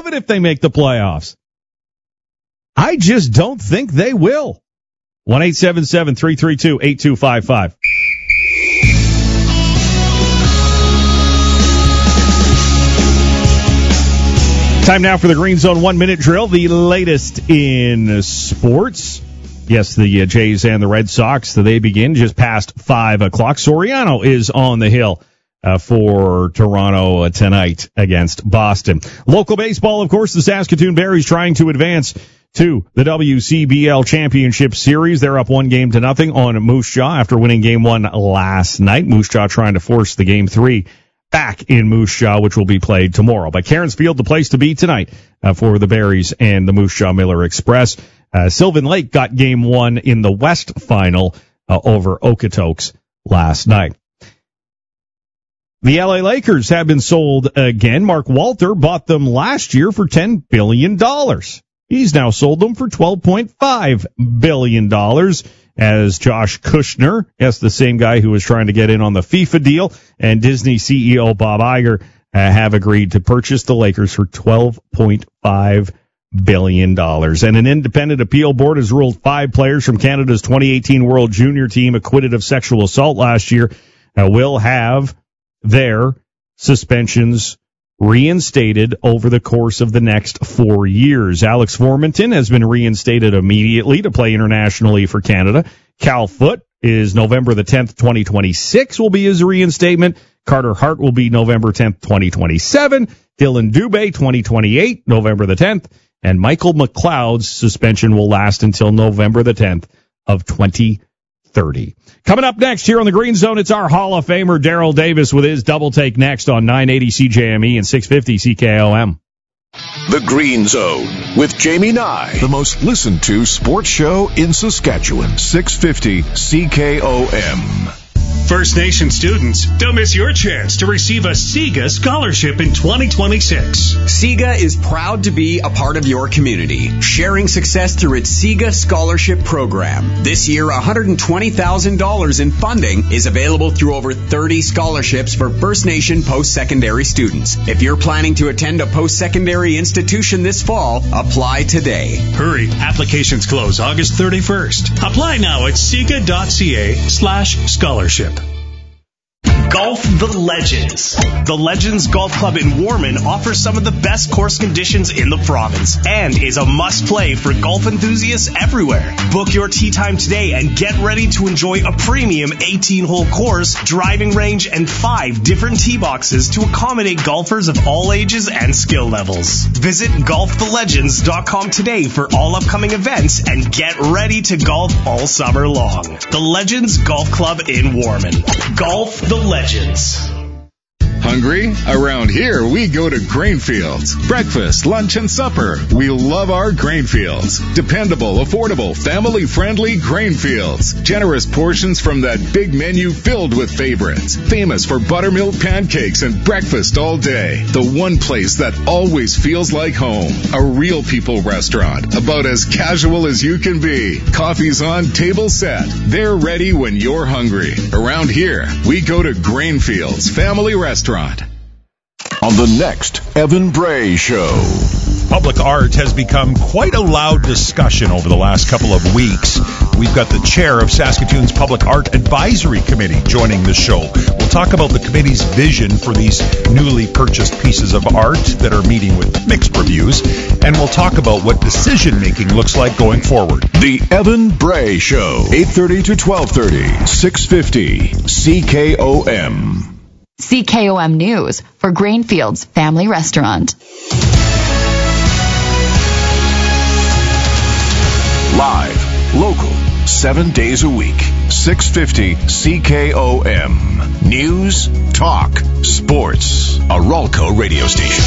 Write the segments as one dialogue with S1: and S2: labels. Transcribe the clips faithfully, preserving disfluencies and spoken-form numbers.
S1: love it if they make the playoffs. I just don't think they will. one eight seven seven, three three two, eight two five five. Time now for the Green Zone one-minute drill, the latest in sports. Yes, the uh, Jays and the Red Sox, they begin just past five o'clock. Soriano is on the hill uh, for Toronto uh, tonight against Boston. Local baseball, of course, the Saskatoon Berries trying to advance to the W C B L Championship Series. They're up one game to nothing on Moose Jaw after winning game one last night. Moose Jaw trying to force the game three back in Moose Jaw, which will be played tomorrow. But Cairns Field, the place to be tonight uh, for the Berries and the Moose Jaw Miller Express. Uh, Sylvan Lake got game one in the West Final uh, over Okotoks last night. The L A Lakers have been sold again. Mark Walter bought them last year for ten billion dollars. He's now sold them for twelve point five billion dollars. As Josh Kushner, yes, the same guy who was trying to get in on the FIFA deal, and Disney C E O Bob Iger uh, have agreed to purchase the Lakers for twelve point five billion dollars. And an independent appeal board has ruled five players from Canada's twenty eighteen World Junior team acquitted of sexual assault last year uh, will have their suspensions reinstated over the course of the next four years. Alex Formanton has been reinstated immediately to play internationally for Canada. Cal Foote is November the tenth, twenty twenty-six will be his reinstatement. Carter Hart will be November tenth, twenty twenty-seven. Dylan Dubé, twenty twenty-eight, November the tenth. And Michael McLeod's suspension will last until November the tenth of twenty thirty. Coming up next here on the Green Zone, it's our Hall of Famer Daryl Davis with his double take next on nine eighty C J M E and six fifty C K O M.
S2: The Green Zone with Jamie Nye, the most listened to sports show in Saskatchewan. six fifty C K O M.
S3: First Nation students, don't miss your chance to receive a SIGA scholarship in twenty twenty-six.
S4: SIGA is proud to be a part of your community, sharing success through its SIGA Scholarship Program. This year, one hundred twenty thousand dollars in funding is available through over thirty scholarships for First Nation post-secondary students. If you're planning to attend a post-secondary institution this fall, apply today.
S3: Hurry, applications close August thirty-first. Apply now at siga.ca slash scholarship.
S5: Golf the Legends. The Legends Golf Club in Warman offers some of the best course conditions in the province and is a must-play for golf enthusiasts everywhere. Book your tee time today and get ready to enjoy a premium eighteen-hole course, driving range, and five different tee boxes to accommodate golfers of all ages and skill levels. Visit golf the legends dot com today for all upcoming events and get ready to golf all summer long. The Legends Golf Club in Warman. Golf the Legends.
S6: Hungry? Around here, we go to Grainfields. Breakfast, lunch, and supper. We love our Grainfields. Dependable, affordable, family-friendly Grainfields. Generous portions from that big menu filled with favorites. Famous for buttermilk pancakes and breakfast all day. The one place that always feels like home. A real people restaurant. About as casual as you can be. Coffee's on, table set. They're ready when you're hungry. Around here, we go to Grainfields Family Restaurant.
S2: On the next Evan Bray Show.
S7: Public art has become quite a loud discussion over the last couple of weeks. We've got the chair of Saskatoon's Public Art Advisory Committee joining the show. We'll talk about the committee's vision for these newly purchased pieces of art that are meeting with mixed reviews, and we'll talk about what decision-making looks like going forward.
S2: The Evan Bray Show, eight thirty to twelve thirty, six fifty C K O M.
S8: C K O M News for Grainfields Family Restaurant.
S2: Live, local, seven days a week. six fifty C K O M. News, talk, sports. A Ralco radio station.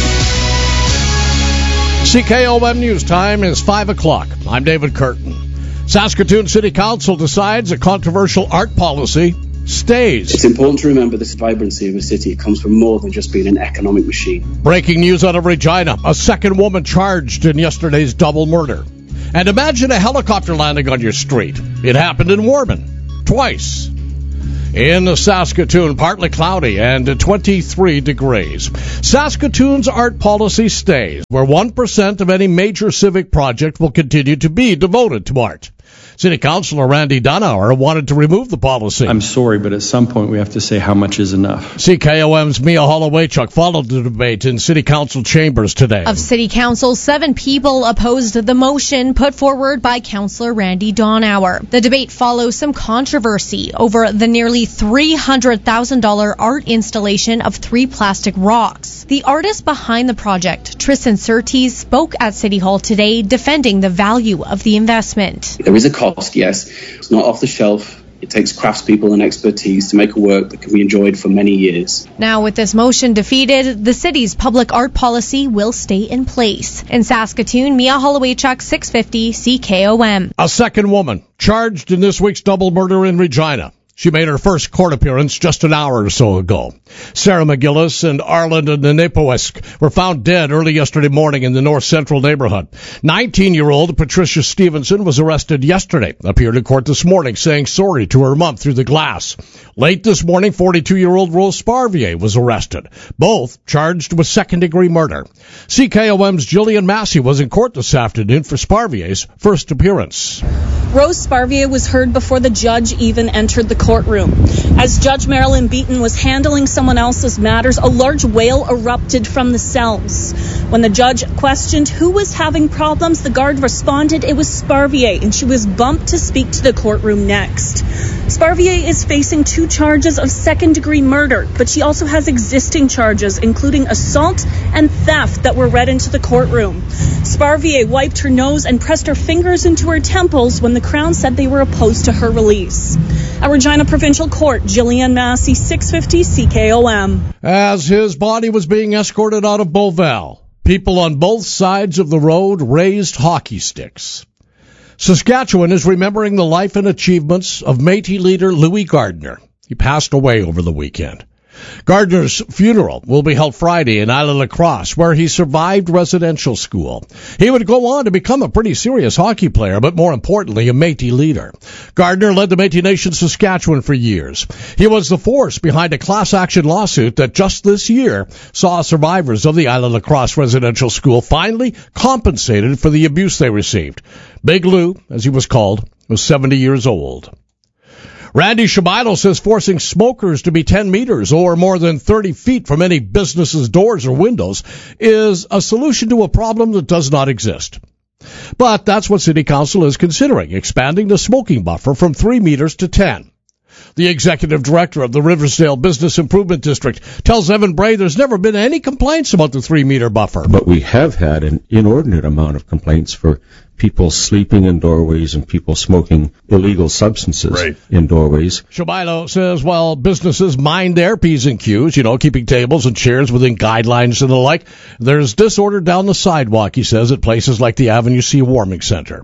S9: C K O M News time is five o'clock. I'm David Curtin. Saskatoon City Council decides a controversial art policy stays.
S10: It's important to remember this vibrancy of a city comes from more than just being an economic machine.
S9: Breaking news out of Regina. A second woman charged in yesterday's double murder. And imagine a helicopter landing on your street. It happened in Warman. Twice. In Saskatoon, partly cloudy and twenty-three degrees. Saskatoon's art policy stays, where one percent of any major civic project will continue to be devoted to art. City Councilor Randy Donauer wanted to remove the policy.
S11: I'm sorry, but at some point we have to say how much is enough.
S9: C K O M's Mia Hollowaychuk followed the debate in City Council chambers today.
S12: Of City Council, seven people opposed the motion put forward by Councilor Randy Donauer. The debate follows some controversy over the nearly three hundred thousand dollars art installation of three plastic rocks. The artist behind the project, Tristan Surtees, spoke at City Hall today defending the value of the investment.
S10: There is a cost, yes. It's not off the shelf. It takes craftspeople and expertise to make a work that can be enjoyed for many years.
S12: Now, with this motion defeated, the city's public art policy will stay in place. In Saskatoon, Mia Hollowaychuk, six fifty C K O M.
S9: A second woman charged in this week's double murder in Regina. She made her first court appearance just an hour or so ago. Sarah McGillis and Arlinda Nenepoesk were found dead early yesterday morning in the North Central neighborhood. nineteen-year-old Patricia Stevenson was arrested yesterday, appeared in court this morning saying sorry to her mom through the glass. Late this morning, forty-two-year-old Rose Sparvier was arrested, both charged with second-degree murder. C K O M's Jillian Massey was in court this afternoon for Sparvier's first appearance.
S13: Rose Sparvier was heard before the judge even entered the courtroom. As Judge Marilyn Beaton was handling someone else's matters, a large wail erupted from the cells. When the judge questioned who was having problems, the guard responded it was Sparvier, and she was bumped to speak to the courtroom next. Sparvier is facing two charges of second-degree murder, but she also has existing charges, including assault and theft, that were read into the courtroom. Sparvier wiped her nose and pressed her fingers into her temples when the Crown said they were opposed to her release. At Regina Provincial Court, Jillian Massey, six fifty C K O M.
S9: As his body was being escorted out of Beauval, people on both sides of the road raised hockey sticks. Saskatchewan is remembering the life and achievements of Métis leader Louis Gardner. He passed away over the weekend. Gardner's funeral will be held Friday in Isla-Lacrosse, where he survived residential school. He would go on to become a pretty serious hockey player, but more importantly, a Métis leader. Gardner led the Métis Nation Saskatchewan for years. He was the force behind a class action lawsuit that just this year saw survivors of the Isla-Lacrosse residential school finally compensated for the abuse they received. Big Lou, as he was called, was seventy years old. Randy Shabilo says forcing smokers to be ten meters or more than thirty feet from any business's doors or windows is a solution to a problem that does not exist. But that's what City Council is considering, expanding the smoking buffer from three meters to ten. The executive director of the Riversdale Business Improvement District tells Evan Bray there's never been any complaints about the three-meter buffer.
S14: But we have had an inordinate amount of complaints for people sleeping in doorways and people smoking illegal substances right. in doorways.
S9: Shabilo says while businesses mind their P's and Q's, you know, keeping tables and chairs within guidelines and the like, there's disorder down the sidewalk, he says, at places like the Avenue C Warming Center.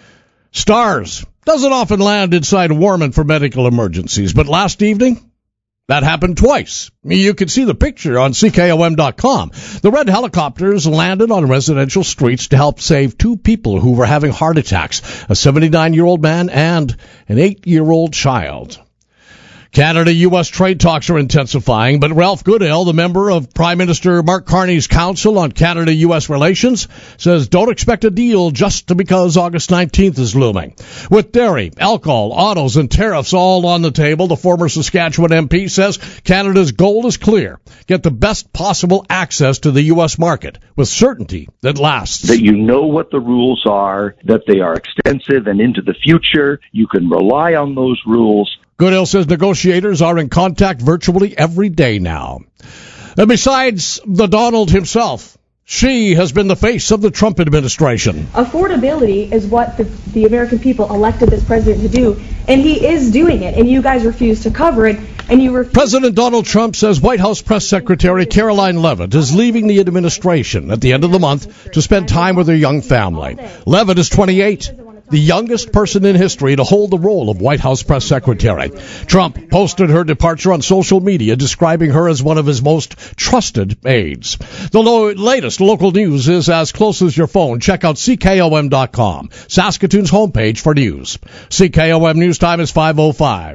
S9: Stars doesn't often land inside Warman for medical emergencies, but last evening, that happened twice. You can see the picture on C K O M dot com. The red helicopters landed on residential streets to help save two people who were having heart attacks, a seventy-nine-year-old man and an eight-year-old child. Canada-U S trade talks are intensifying, but Ralph Goodale, the member of Prime Minister Mark Carney's Council on Canada-U S Relations, says don't expect a deal just because August nineteenth is looming. With dairy, alcohol, autos, and tariffs all on the table, the former Saskatchewan M P says Canada's goal is clear. Get the best possible access to the U S market with certainty that lasts.
S15: That you know what the rules are, that they are extensive and into the future. You can rely on those rules.
S9: Goodale says negotiators are in contact virtually every day now. And besides the Donald himself, she has been the face of the Trump administration.
S16: Affordability is what the, the American people elected this president to do, and he is doing it, and you guys refuse to cover it. And you refuse-
S9: President Donald Trump says White House Press Secretary Caroline Leavitt is leaving the administration at the end of the month to spend time with her young family. Leavitt is twenty-eight. The youngest person in history to hold the role of White House press secretary. Trump posted her departure on social media, describing her as one of his most trusted aides. The lo- latest local news is as close as your phone. Check out C K O M dot com, Saskatoon's homepage for news. C K O M News Time is five oh five.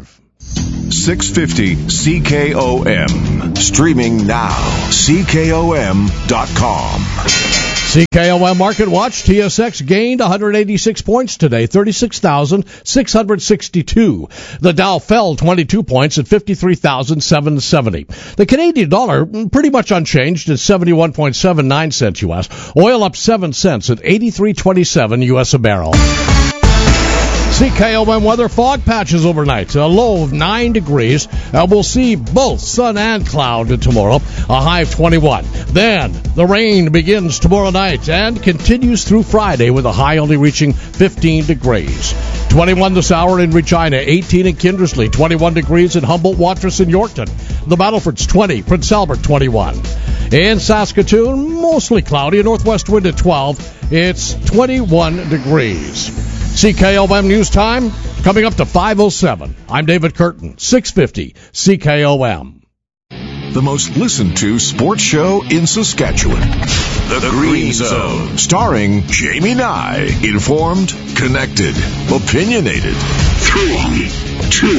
S2: six fifty C K O M. Streaming now. C K O M dot com.
S9: C K O M Market Watch, T S X gained one hundred eighty-six points today, thirty-six thousand six hundred sixty-two. The Dow fell twenty-two points at fifty-three thousand seven hundred seventy. The Canadian dollar pretty much unchanged at seventy-one point seven nine cents U S. Oil up seven cents at eighty-three twenty-seven U S a barrel. C K O M weather, fog patches overnight, a low of nine degrees. Uh, we'll see both sun and cloud tomorrow, a high of twenty-one. Then the rain begins tomorrow night and continues through Friday with a high only reaching fifteen degrees. twenty-one this hour in Regina, eighteen in Kindersley, twenty-one degrees in Humboldt, Watrous, and Yorkton. The Battleford's twenty, Prince Albert twenty-one. In Saskatoon, mostly cloudy, a northwest wind at twelve. It's twenty-one degrees. C K O M News Time, coming up to five oh seven. I'm David Curtin, six fifty C K O M.
S2: The most listened to sports show in Saskatchewan. The, the Green Zone. Starring Jamie Nye. Informed, connected, opinionated. Three, two,